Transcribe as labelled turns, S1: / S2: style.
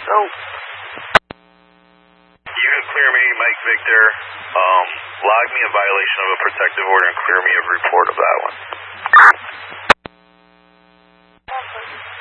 S1: So,
S2: you can clear me, Mike Victor. Log me in violation of a protective order and clear me of report of that one.